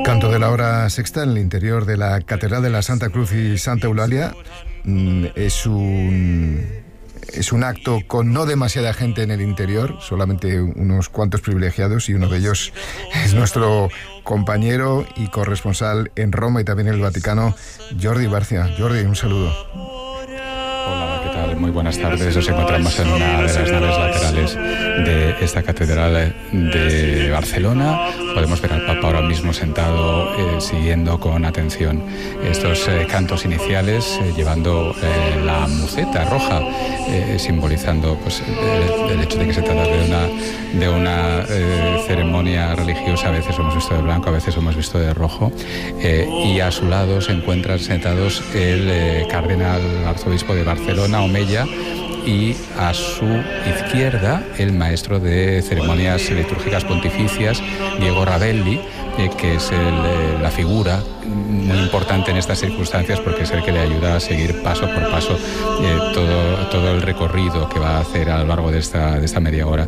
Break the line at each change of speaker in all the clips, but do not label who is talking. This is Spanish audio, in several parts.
Canto de la hora sexta en el interior de la Catedral de la Santa Cruz y Santa Eulalia. Es un acto con no demasiada gente en el interior, solamente unos cuantos privilegiados, y uno de ellos es nuestro compañero y corresponsal en Roma y también en el Vaticano, Jordi Barcia. Jordi, un saludo.
Hola, ¿qué tal? Muy buenas tardes. Nos encontramos en una de las naves laterales de esta catedral de Barcelona. Podemos ver al Papa ahora mismo sentado, siguiendo con atención estos cantos iniciales, llevando la muceta roja, simbolizando pues, el hecho de que se trata de una ceremonia religiosa. A veces lo hemos visto de blanco, a veces lo hemos visto de rojo. Y a su lado se encuentran sentados el cardenal arzobispo de Barcelona, Omeya, y a su izquierda el maestro de ceremonias litúrgicas pontificias, Diego Ravelli, que es la figura muy importante en estas circunstancias, porque es el que le ayuda a seguir paso por paso todo el recorrido que va a hacer a lo largo de esta media hora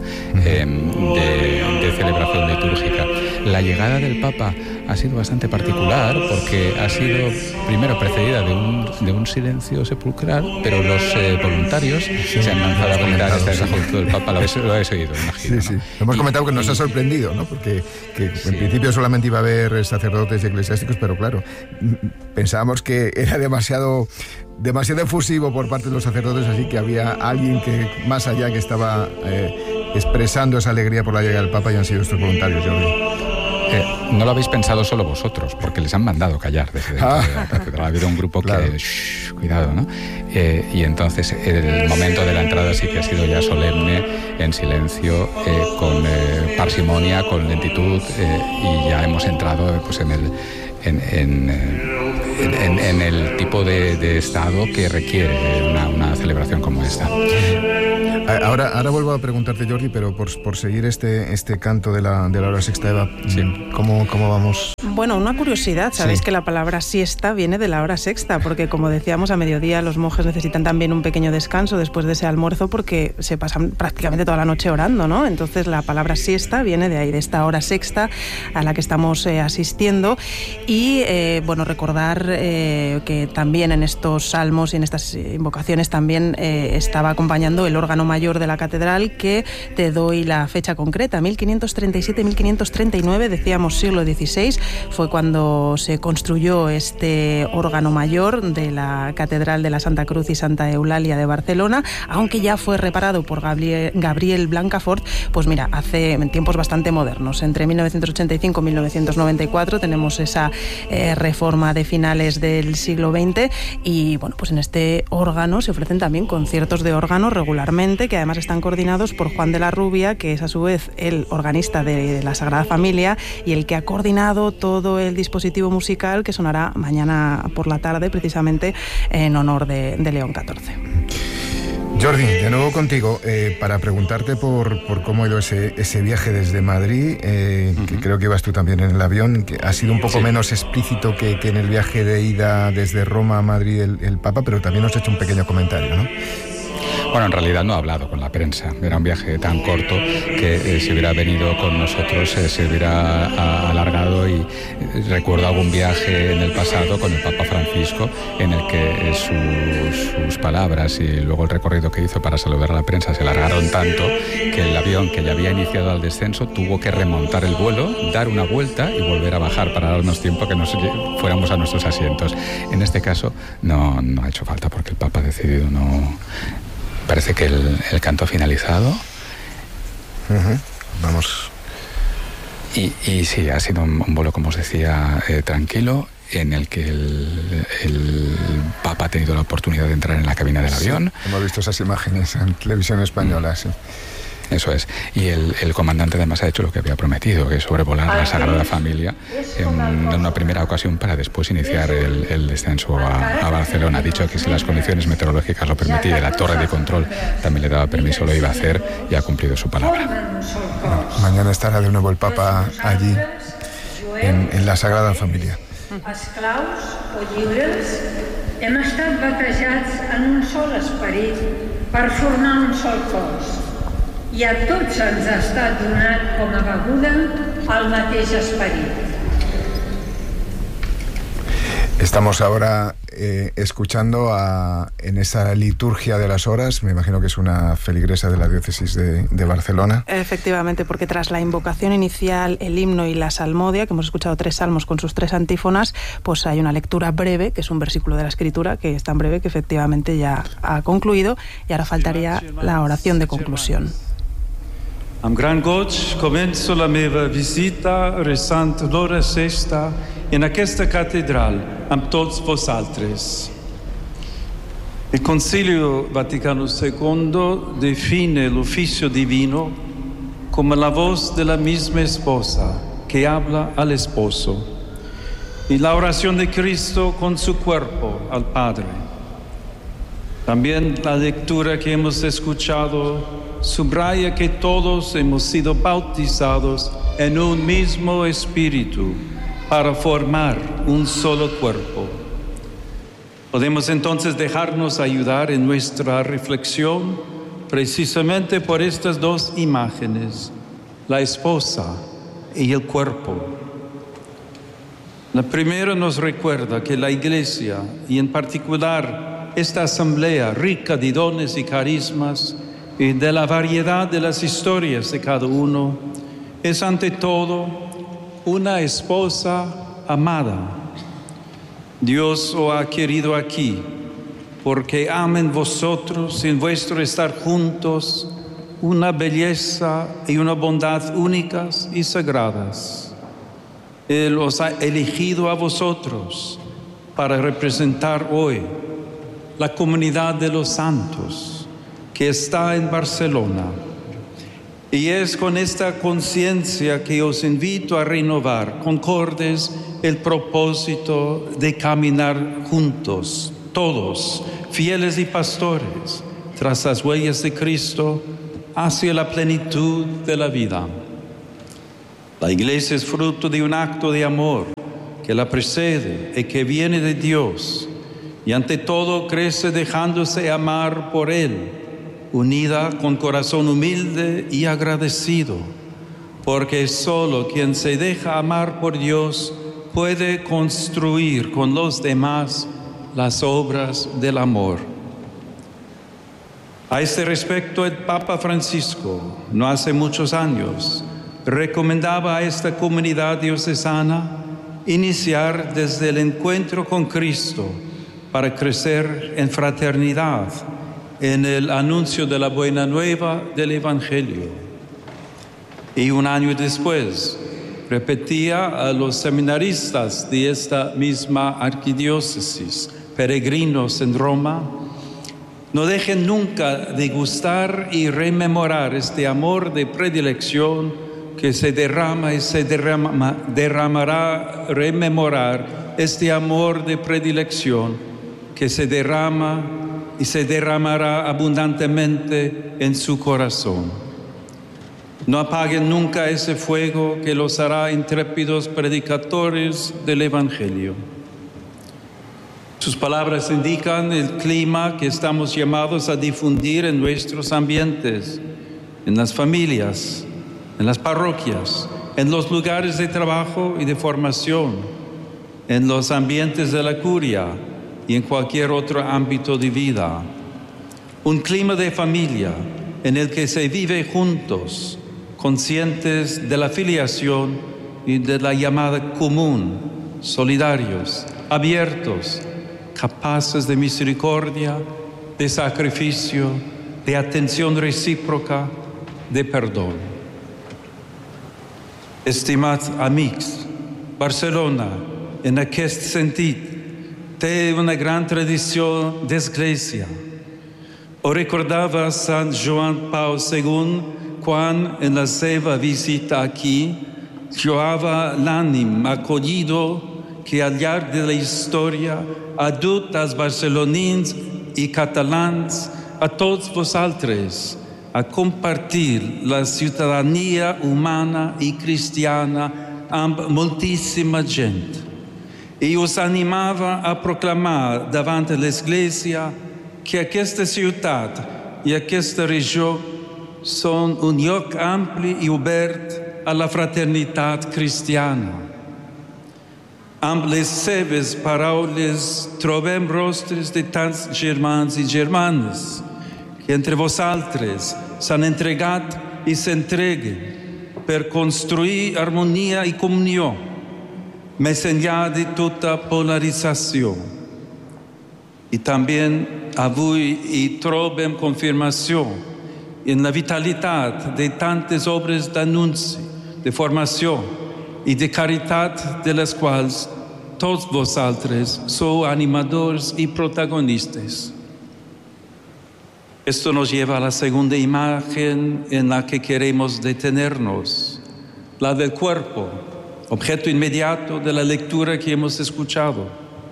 de celebración litúrgica. La llegada del Papa ha sido bastante particular, porque ha sido primero precedida de un silencio sepulcral, pero los voluntarios se han lanzado a comentar este saludo del Papa. Lo habéis oído, imagino.
Sí, sí. Hemos comentado que nos ha sorprendido, ¿no? Porque en principio solamente iba a haber sacerdotes y eclesiásticos, pero claro, pensábamos que era demasiado efusivo por parte de los sacerdotes, así que había alguien que más allá que estaba expresando esa alegría por la llegada del Papa, y han sido estos voluntarios, Jordi.
No lo habéis pensado solo vosotros, porque les han mandado callar desde dentro de la catedral. Ha habido un grupo que...
Claro.
Cuidado, ¿no? Y entonces el momento de la entrada sí que ha sido ya solemne, en silencio, con parsimonia, con lentitud, y ya hemos entrado pues, en el tipo de estado que requiere una celebración como esta.
Ahora vuelvo a preguntarte, Jordi, pero por seguir este canto de la hora sexta, Eva,
sí.
¿Cómo vamos?
Bueno, una curiosidad, sabéis
Sí.
que la palabra siesta viene de la hora sexta, porque como decíamos, a mediodía los monjes necesitan también un pequeño descanso después de ese almuerzo, porque se pasan prácticamente toda la noche orando, ¿no? Entonces la palabra siesta viene de ahí, de esta hora sexta a la que estamos asistiendo. Y bueno, recordar que también en estos salmos y en estas invocaciones también estaba acompañando el órgano mayor de la catedral, que te doy la fecha concreta, 1537-1539, decíamos siglo XVI, fue cuando se construyó este órgano mayor de la Catedral de la Santa Cruz y Santa Eulalia de Barcelona, aunque ya fue reparado por Gabriel Blancafort, pues mira, en tiempos bastante modernos. Entre 1985 y 1994 tenemos esa reforma de finales del siglo XX, y bueno, pues en este órgano se ofrecen también conciertos de órgano regularmente, que además están coordinados por Juan de la Rubia, que es a su vez el organista de la Sagrada Familia y el que ha coordinado todo el dispositivo musical que sonará mañana por la tarde, precisamente en honor de León XIV.
Jordi, de nuevo contigo, para preguntarte por cómo ha ido ese viaje desde Madrid, que creo que ibas tú también en el avión, que ha sido un poco menos explícito que en el viaje de ida desde Roma a Madrid el Papa, pero también nos ha hecho un pequeño comentario, ¿no?
Bueno, en realidad no ha hablado con la prensa. Era un viaje tan corto que si hubiera venido con nosotros se hubiera alargado, y recuerdo algún viaje en el pasado con el Papa Francisco en el que sus palabras y luego el recorrido que hizo para saludar a la prensa se alargaron tanto que el avión, que ya había iniciado el descenso, tuvo que remontar el vuelo, dar una vuelta y volver a bajar para darnos tiempo que nos fuéramos a nuestros asientos. En este caso no ha hecho falta, porque el Papa ha decidido no... Parece que el canto ha finalizado.
Vamos.
Y sí, ha sido un vuelo, como os decía, tranquilo, en el que el Papa ha tenido la oportunidad de entrar en la cabina del avión.
Hemos visto esas imágenes en televisión española, sí.
Eso es. Y el comandante además ha hecho lo que había prometido, que es sobrevolar la Sagrada Familia en una primera ocasión para después iniciar el descenso a Barcelona. Ha dicho que si las condiciones meteorológicas lo permitían, la torre de control también le daba permiso, lo iba a hacer, y ha cumplido su palabra.
Mañana estará de nuevo el Papa allí, en la Sagrada Familia.
Esclaus o lliures, hem estat batejats en un sol esperit per formar un sol cos. I a tots ens ha estat donat com a beguda el mateix esperit.
Estamos ahora escuchando en esa liturgia de las horas, me imagino que es una feligresa de la diócesis de Barcelona.
Efectivamente, porque tras la invocación inicial, el himno y la salmodia, que hemos escuchado 3 salmos con sus 3 antífonas, pues hay una lectura breve, que es un versículo de la Escritura, que es tan breve que efectivamente ya ha concluido, y ahora faltaría la oración de conclusión.
Amb gran goig començo la meva visita resant l'hora sexta en aquesta catedral amb tots vosaltres. El Concilio Vaticano II define el oficio divino como la voz de la misma esposa que habla al esposo y la oración de Cristo con su cuerpo al Padre. También la lectura que hemos escuchado subraya que todos hemos sido bautizados en un mismo espíritu para formar un solo cuerpo. Podemos entonces dejarnos ayudar en nuestra reflexión precisamente por estas 2 imágenes, la esposa y el cuerpo. La primera nos recuerda que la Iglesia, y en particular esta asamblea rica de dones y carismas, y de la variedad de las historias de cada uno, es ante todo una esposa amada. Dios os ha querido aquí, porque ama en vosotros, en vuestro estar juntos, una belleza y una bondad únicas y sagradas. Él os ha elegido a vosotros para representar hoy la comunidad de los santos que está en Barcelona. Y es con esta conciencia que os invito a renovar, concordes, el propósito de caminar juntos, todos, fieles y pastores, tras las huellas de Cristo, hacia la plenitud de la vida. La Iglesia es fruto de un acto de amor que la precede y que viene de Dios, y ante todo crece dejándose amar por Él, unida con corazón humilde y agradecido, porque solo quien se deja amar por Dios puede construir con los demás las obras del amor. A este respecto, el Papa Francisco, no hace muchos años, recomendaba a esta comunidad diocesana iniciar desde el encuentro con Cristo para crecer en fraternidad, en el anuncio de la buena nueva del Evangelio. Y un año después repetía a los seminaristas de esta misma arquidiócesis, peregrinos en Roma: no dejen nunca de gustar y rememorar este amor de predilección que se derrama y se derramará, rememorar este amor de predilección que se derrama y se derramará abundantemente en su corazón. No apaguen nunca ese fuego que los hará intrépidos predicadores del Evangelio. Sus palabras indican el clima que estamos llamados a difundir en nuestros ambientes, en las familias, en las parroquias, en los lugares de trabajo y de formación, en los ambientes de la curia y en cualquier otro ámbito de vida. Un clima de familia en el que se vive juntos, conscientes de la filiación y de la llamada común, solidarios, abiertos, capaces de misericordia, de sacrificio, de atención recíproca, de perdón. Estimats amics, Barcelona, en aquest sentit, té una gran tradició d'església. Ho recordava Sant Joan Pau II quan, en la seva visita aquí, lloava l'ànim acollido que al llarg de la història ha dut als barcelonins i catalans, a tots vosaltres, a compartir la ciutadania humana i cristiana amb moltíssima gent. I us animava a proclamar davant l'Església que aquesta ciutat i aquesta regió són un lloc ampli i obert a la fraternitat cristiana. amb les seves paraules trobem rostres de tants germans i germanes que entre vosaltres s'han entregat i s'entreguen per construir harmonia i comunió, més enllà de tota polarització. I també avui hi trobem confirmació en la vitalitat de tantes obres d'anunci, de formació i de caritat de les quals tots vosaltres sou animadors y protagonistas. Esto nos lleva a la segunda imagen en la que queremos detenernos, la del cuerpo, objeto inmediato de la lectura que hemos escuchado.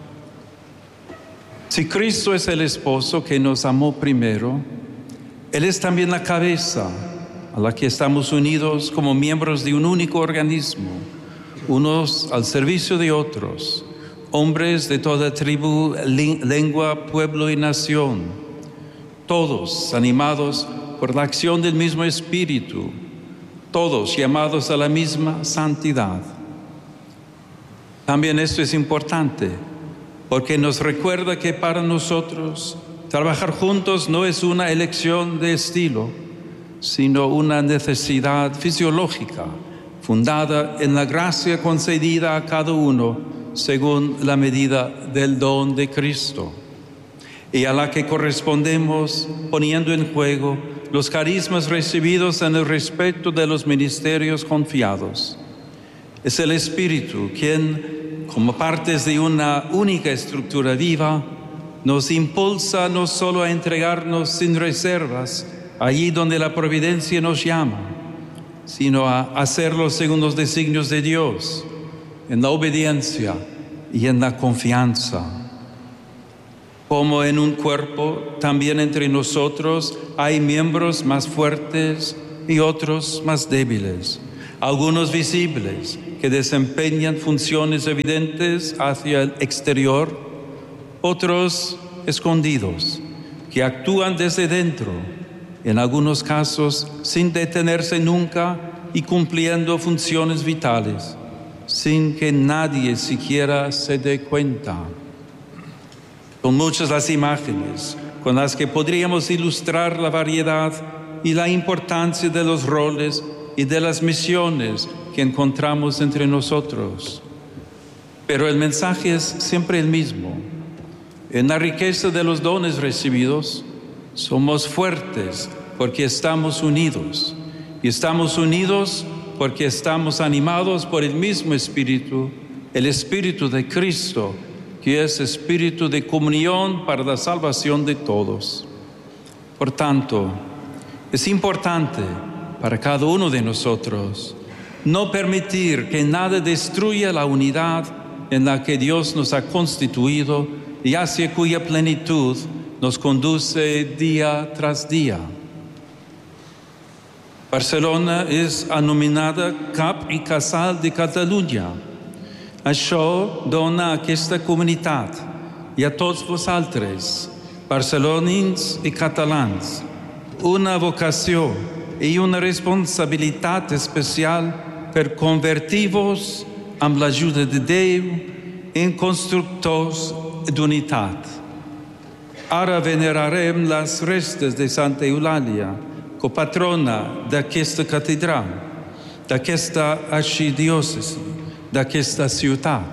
Si Cristo es el esposo que nos amó primero, Él es también la cabeza a la que estamos unidos como miembros de un único organismo, unos al servicio de otros, hombres de toda tribu, lengua, pueblo y nación, todos animados por la acción del mismo Espíritu, todos llamados a la misma santidad. También esto es importante, porque nos recuerda que para nosotros trabajar juntos no es una elección de estilo, sino una necesidad fisiológica, fundada en la gracia concedida a cada uno según la medida del don de Cristo, y a la que correspondemos poniendo en juego los carismas recibidos en el respeto de los ministerios confiados. Es el Espíritu quien, como partes de una única estructura viva, nos impulsa no solo a entregarnos sin reservas allí donde la providencia nos llama, sino a hacerlo según los designios de Dios, en la obediencia y en la confianza. Como en un cuerpo, también entre nosotros hay miembros más fuertes y otros más débiles, algunos visibles que desempeñan funciones evidentes hacia el exterior, otros escondidos que actúan desde dentro, en algunos casos sin detenerse nunca y cumpliendo funciones vitales, sin que nadie siquiera se dé cuenta. Son muchas las imágenes con las que podríamos ilustrar la variedad y la importancia de los roles y de las misiones que encontramos entre nosotros. Pero el mensaje es siempre el mismo. En la riqueza de los dones recibidos, somos fuertes porque estamos unidos. Y estamos unidos porque estamos animados por el mismo Espíritu, el Espíritu de Cristo, que es espíritu de comunión para la salvación de todos. Por tanto, es importante para cada uno de nosotros no permitir que nada destruya la unidad en la que Dios nos ha constituido y hacia cuya plenitud nos conduce día tras día. Barcelona és anomenada cap i casal de Catalunya. Això dona a aquesta comunitat i a tots vosaltres, barcelonins i catalans, una vocació i una responsabilitat especial per convertir-vos amb l'ajuda de Déu en constructors d'unitat. Ara venerarem les restes de Santa Eulàlia, copatrona d'aquesta catedral, d'aquesta arxidiòcesi, d'aquesta ciudad.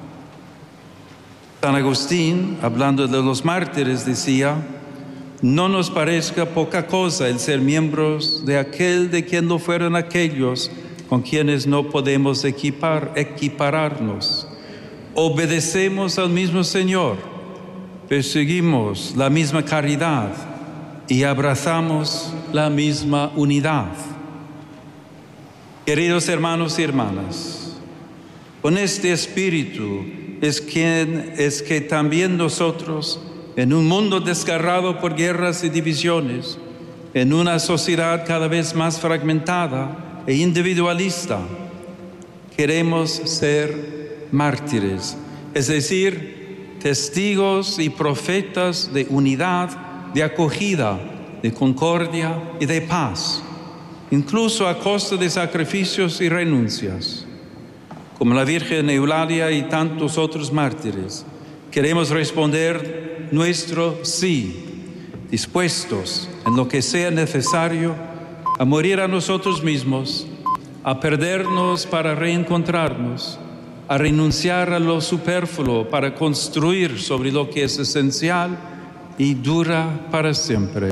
San Agustín, hablando de los mártires, decía: no nos parezca poca cosa el ser miembros de aquel de quien no fueron aquellos con quienes no podemos equipararnos. Obedecemos al mismo Señor, perseguimos la misma caridad y abrazamos la misma unidad. Queridos hermanos y hermanas, con este espíritu es que también nosotros, en un mundo desgarrado por guerras y divisiones, en una sociedad cada vez más fragmentada e individualista, queremos ser mártires, es decir, testigos y profetas de unidad, de acogida, de concordia y de paz, incluso a costa de sacrificios y renuncias. como la Virgen Eulalia y tantos otros mártires, queremos responder nuestro sí, dispuestos en lo que sea necesario a morir a nosotros mismos, a perdernos para reencontrarnos, a renunciar a lo superfluo para construir sobre lo que es esencial y dura para sempre.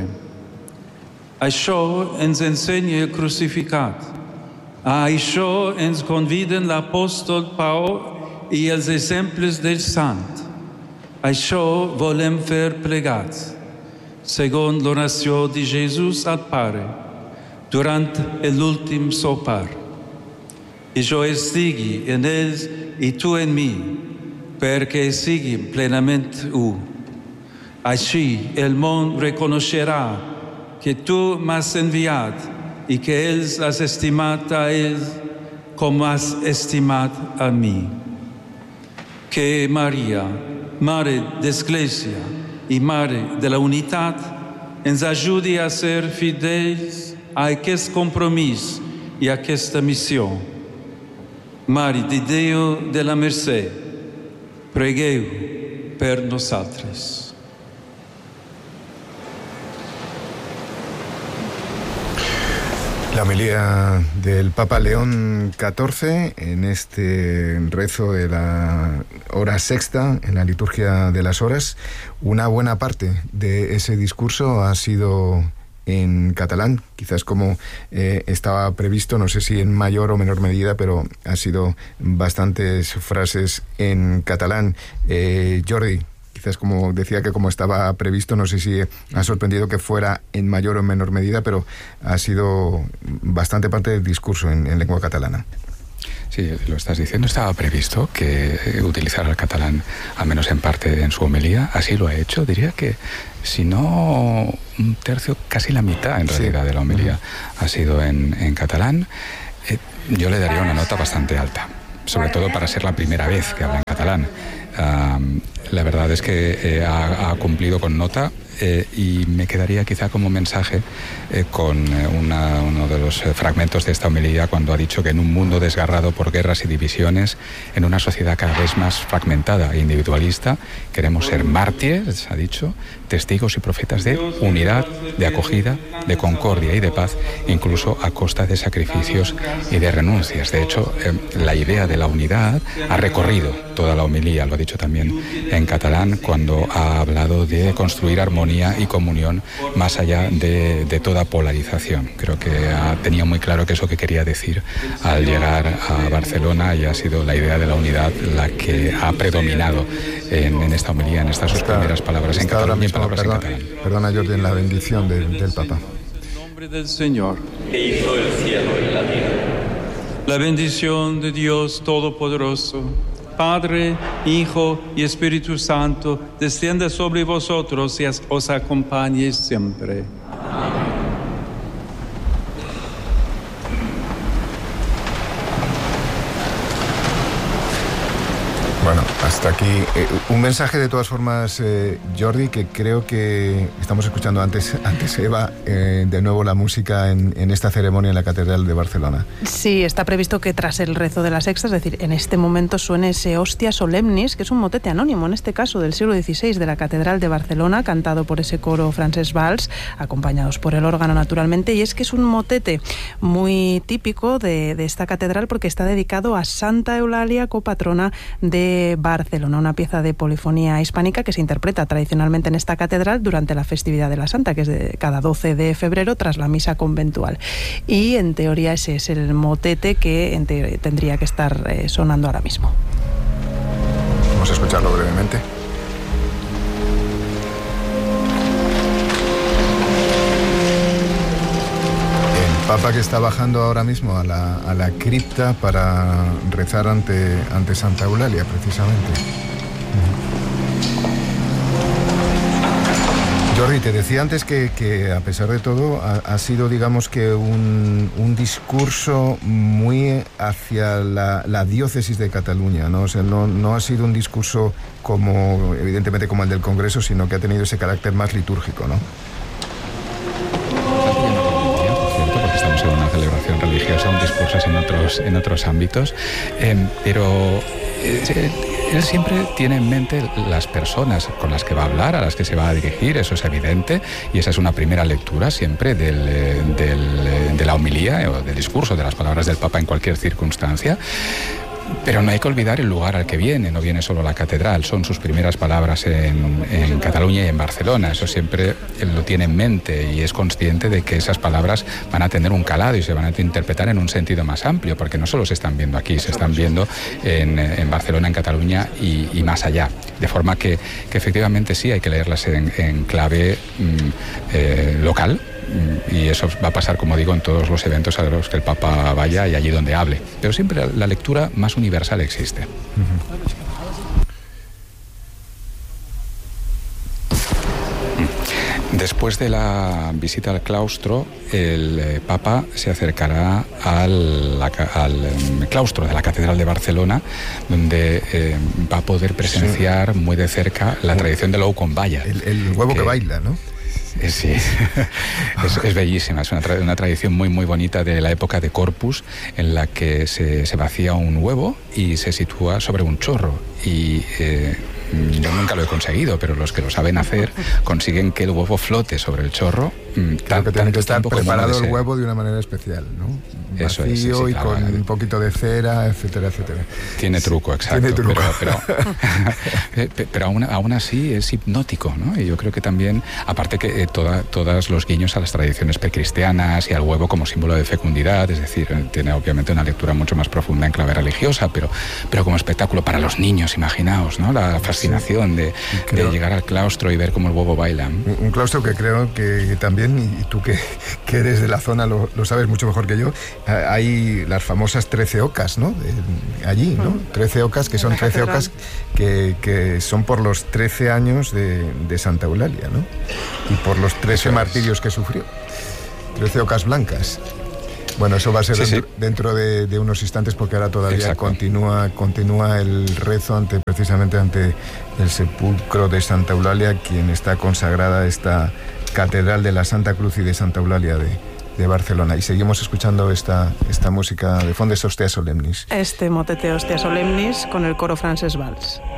Això ens ensenya el crucificat. A això ens conviden l'apòstol Pau i els exemples del sant. Això volem fer plegats, segons l'oració de Jesús al Pare, durant l'últim sopar. I jo estigui en ells i tu en mi, perquè siguin plenament u. Així el món reconeixerà que tu m'has enviat i que ells has estimat a ells com has estimat a mi. Que Maria, Mare d'Església i Mare de la Unitat, ens ajudi a ser fidels a aquest compromís i a aquesta missió. Mare de Déu de la Mercè, pregueu per nosaltres.
La homilía del Papa León XIV en este rezo de la hora sexta, en la liturgia de las horas. Una buena parte de ese discurso ha sido en catalán, quizás como estaba previsto, no sé si en mayor o menor medida, pero ha sido bastantes frases en catalán. Jordi, quizás como decía que como estaba previsto, no sé si ha sorprendido que fuera en mayor o menor medida, pero ha sido bastante parte del discurso en lengua catalana.
Sí, lo estás diciendo, estaba previsto que utilizara el catalán, al menos en parte en su homilía, así lo ha hecho, diría que si no un tercio, casi la mitad en realidad de la homilía ha sido en catalán. Yo le daría una nota bastante alta, sobre todo para ser la primera vez que habla en catalán. La verdad es que ha cumplido con nota y me quedaría quizá como mensaje con uno de los fragmentos de esta homilía cuando ha dicho que en un mundo desgarrado por guerras y divisiones, en una sociedad cada vez más fragmentada e individualista, queremos ser mártires, ha dicho, testigos y profetas de unidad, de acogida, de concordia y de paz, incluso a costa de sacrificios y de renuncias. De hecho, la idea de la unidad ha recorrido toda la homilía, lo ha dicho también en catalán, cuando ha hablado de construir armonía y comunión más allá de toda polarización. Creo que tenía muy claro que eso que quería decir al llegar a Barcelona, y ha sido la idea de la unidad la que ha predominado en esta homilía, en estas sus primeras palabras en catalán y en palabras en catalán.
Perdona, Jordi, en la bendición del Papa.
En nombre del Señor, que hizo el cielo y la tierra. La bendición de Dios Todopoderoso, Padre, Hijo y Espíritu Santo, descienda sobre vosotros y os acompañe siempre.
Bueno, hasta aquí. Un mensaje de todas formas, Jordi, que creo que estamos escuchando antes Eva, de nuevo la música en esta ceremonia en la Catedral de Barcelona.
Sí, está previsto que tras el rezo de la sexta, es decir, en este momento suene ese Hostia Solemnis, que es un motete anónimo, en este caso del siglo XVI, de la Catedral de Barcelona, cantado por ese coro Francesc Valls, acompañados por el órgano naturalmente, y es que es un motete muy típico de esta catedral porque está dedicado a Santa Eulalia, copatrona de Barcelona, una pieza de polifonía hispánica que se interpreta tradicionalmente en esta catedral durante la festividad de la Santa, que es de cada 12 de febrero tras la misa conventual. Y en teoría ese es el motete que tendría que estar sonando ahora mismo.
Vamos a escucharlo brevemente. El Papa que está bajando ahora mismo a la cripta para rezar ante Santa Eulalia, precisamente. Jordi, te decía antes que a pesar de todo ha sido, digamos, que un discurso muy hacia la diócesis de Cataluña, ¿no? O sea, no ha sido un discurso evidentemente como el del Congreso, sino que ha tenido ese carácter más litúrgico, ¿no?
Estamos ser una celebración religiosa, un discurso en otros ámbitos, pero él siempre tiene en mente las personas con las que va a hablar, a las que se va a dirigir, eso es evidente, y esa es una primera lectura siempre de la homilía o del discurso, de las palabras del Papa en cualquier circunstancia. Pero no hay que olvidar el lugar al que viene, no viene solo a la catedral, son sus primeras palabras en Cataluña y en Barcelona, eso siempre él lo tiene en mente y es consciente de que esas palabras van a tener un calado y se van a interpretar en un sentido más amplio, porque no solo se están viendo aquí, se están viendo en Barcelona, en Cataluña y más allá, de forma que efectivamente sí hay que leerlas en clave local. Y eso va a pasar, como digo, en todos los eventos a los que el Papa vaya y allí donde hable. Pero siempre la lectura más universal existe. Después de la visita al claustro, el Papa se acercará al claustro de la Catedral de Barcelona, donde va a poder presenciar muy de cerca la tradición del ou con valla.
El huevo que baila, ¿no?
Sí, es bellísima, es una tradición muy muy bonita de la época de Corpus, en la que se vacía un huevo y se sitúa sobre un chorro y yo nunca lo he conseguido, pero los que lo saben hacer consiguen que el huevo flote sobre el chorro.
Claro que tiene que estar preparado el huevo de una manera especial, ¿no?
Eso
vacío
es, sí,
y
claro,
con un poquito de cera, etcétera, etcétera.
Tiene truco, exacto.
Tiene truco.
Pero aún así es hipnótico, ¿no? Y yo creo que también, aparte que todos los guiños a las tradiciones precristianas y al huevo como símbolo de fecundidad, es decir, tiene obviamente una lectura mucho más profunda en clave religiosa, pero como espectáculo para los niños, imaginaos, ¿no? La fascinación de llegar al claustro y ver cómo el huevo baila.
Un claustro que creo que también, y tú que eres de la zona lo sabes mucho mejor que yo, hay las famosas 13 ocas, ¿no? Allí, ¿no? 13 ocas, que son 13 ocas que son por los 13 años de Santa Eulalia, ¿no? Y por los 13 martirios que sufrió. 13 ocas blancas. Bueno, eso va a ser dentro de unos instantes, porque ahora todavía continúa el rezo precisamente ante el sepulcro de Santa Eulalia, quien está consagrada a esta Catedral de la Santa Cruz y de Santa Eulalia de Barcelona. Y seguimos escuchando esta música de fondo, estos Tea Solemnis.
Este motete Tea Solemnis con el coro Francesc Valls.